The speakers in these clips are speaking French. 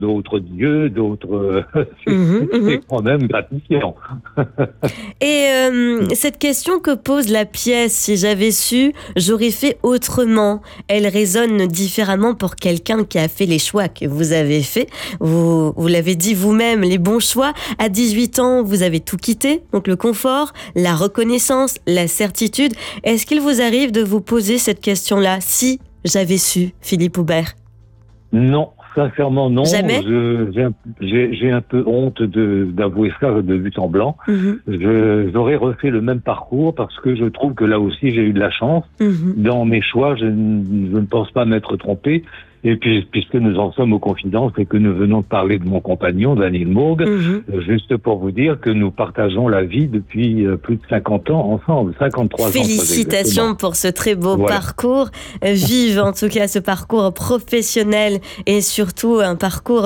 d'autres dieux, d'autres... c'est quand même gratifiant. Et cette question que pose la pièce, si j'avais su, j'aurais fait autrement. Elle résonne différemment pour quelqu'un qui a fait les choix que vous avez faits. Vous l'avez dit vous-même, les bons choix. À 18 ans, vous avez tout quitté, donc le confort, la reconnaissance, la certitude. Est-ce qu'il vous arrive de vous poser cette question-là? Si j'avais su, Philippe Aubert. Non, sincèrement non. Jamais. J'ai un peu honte d'avouer ça de but en blanc. J'aurais refait le même parcours parce que je trouve que là aussi j'ai eu de la chance. Dans mes choix, je ne pense pas m'être trompé. Et puis, puisque nous en sommes aux confidences et que nous venons de parler de mon compagnon, Daniel Mourgue, juste pour vous dire que nous partageons la vie depuis plus de 50 ans ensemble, 53 ans. Félicitations pour ce très beau parcours. Vive en tout cas ce parcours professionnel et surtout un parcours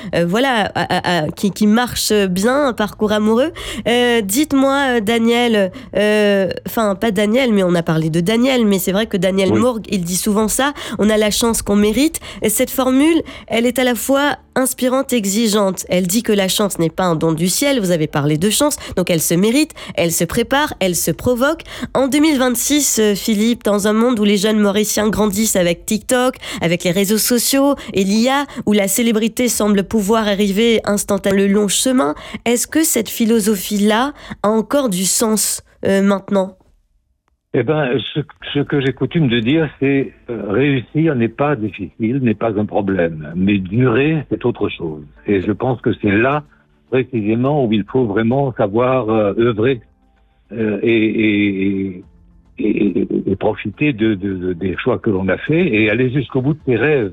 qui marche bien, un parcours amoureux. Dites-moi Daniel, pas Daniel, mais on a parlé de Daniel, mais c'est vrai que Daniel Mourgue, il dit souvent ça, on a la chance qu'on mérite. Et cette formule, elle est à la fois inspirante et exigeante. Elle dit que la chance n'est pas un don du ciel, vous avez parlé de chance, donc elle se mérite, elle se prépare, elle se provoque. En 2026, Philippe, dans un monde où les jeunes Mauriciens grandissent avec TikTok, avec les réseaux sociaux et l'IA, où la célébrité semble pouvoir arriver instantanément le long chemin, est-ce que cette philosophie-là a encore du sens maintenant ? Eh ben, ce que j'ai coutume de dire, c'est réussir n'est pas difficile, n'est pas un problème, mais durer, c'est autre chose. Et je pense que c'est là, précisément, où il faut vraiment savoir œuvrer et profiter des choix que l'on a faits et aller jusqu'au bout de ses rêves.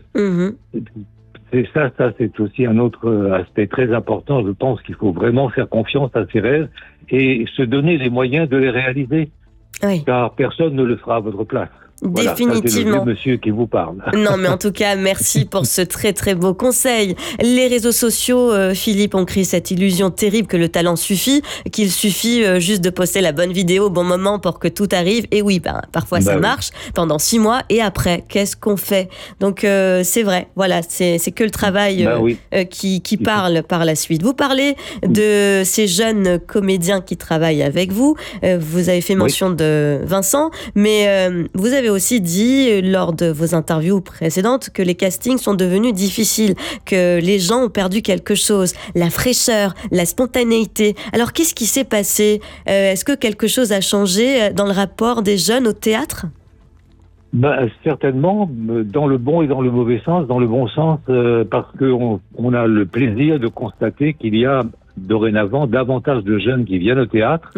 Et ça, c'est aussi un autre aspect très important. Je pense qu'il faut vraiment faire confiance à ses rêves et se donner les moyens de les réaliser. Oui. Car personne ne le fera à votre place. Définitivement. Voilà, ça, c'est le vieux monsieur qui vous parle. Non, mais en tout cas, merci pour ce très très beau conseil. Les réseaux sociaux, Philippe, ont créé cette illusion terrible que le talent suffit, qu'il suffit juste de poster la bonne vidéo au bon moment pour que tout arrive. Et oui, parfois ça marche pendant 6 mois. Et après, qu'est-ce qu'on fait ? Donc c'est vrai, voilà, c'est que le travail qui parle par la suite. Vous parlez de ces jeunes comédiens qui travaillent avec vous. Vous avez fait mention de Vincent, mais vous avez aussi dit lors de vos interviews précédentes que les castings sont devenus difficiles, que les gens ont perdu quelque chose, la fraîcheur, la spontanéité. Alors qu'est-ce qui s'est passé ? Est-ce que quelque chose a changé dans le rapport des jeunes au théâtre ? Certainement, dans le bon et dans le mauvais sens. Dans le bon sens, parce qu'on a le plaisir de constater qu'il y a dorénavant davantage de jeunes qui viennent au théâtre.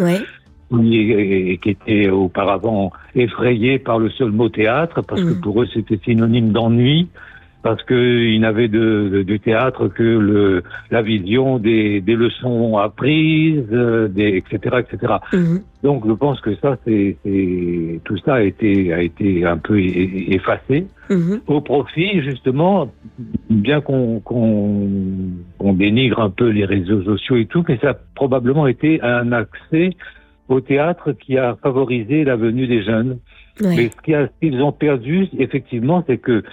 Et qui étaient auparavant effrayés par le seul mot théâtre, parce que pour eux c'était synonyme d'ennui, parce qu'ils n'avaient de théâtre que la vision des leçons apprises, etc., etc. Donc je pense que ça, tout ça a été un peu effacé au profit justement, bien qu'on dénigre un peu les réseaux sociaux et tout, mais ça a probablement été un accès au théâtre qui a favorisé la venue des jeunes. Mais ce qu'ils ont perdu, effectivement, c'est que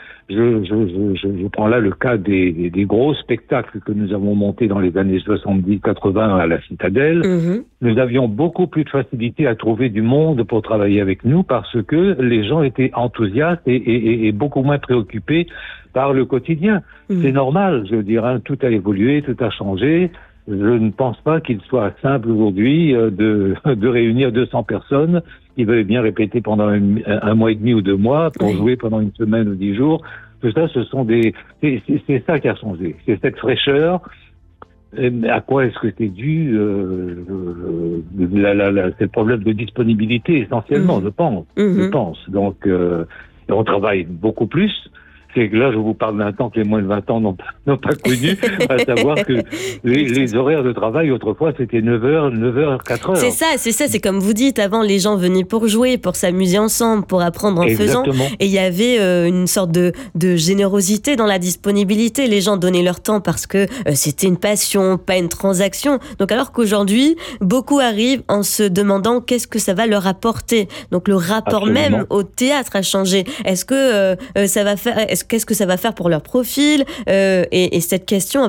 je prends là le cas des gros spectacles que nous avons montés dans les années 70-80 à la Citadelle. Nous avions beaucoup plus de facilité à trouver du monde pour travailler avec nous parce que les gens étaient enthousiastes et beaucoup moins préoccupés par le quotidien. C'est normal, je veux dire, tout a évolué, tout a changé. Je ne pense pas qu'il soit simple aujourd'hui de réunir 200 personnes qui veulent bien répéter pendant un mois et demi ou 2 mois pour jouer pendant une semaine ou 10 jours. Tout ça, c'est ça qui a changé. C'est cette fraîcheur. À quoi est-ce que c'est dû c'est le problème de disponibilité essentiellement, je pense. Donc, on travaille beaucoup plus. C'est que là, je vous parle d'un temps que les moins de 20 ans n'ont pas connu, à savoir que les horaires de travail, autrefois, c'était 9h, 4h. C'est ça, c'est comme vous dites, avant, les gens venaient pour jouer, pour s'amuser ensemble, pour apprendre en faisant. Et il y avait une sorte de générosité dans la disponibilité. Les gens donnaient leur temps parce que c'était une passion, pas une transaction. Donc alors qu'aujourd'hui, beaucoup arrivent en se demandant qu'est-ce que ça va leur apporter. Donc le rapport même au théâtre a changé. Est-ce que ça va faire... qu'est-ce que ça va faire pour leur profil, et cette question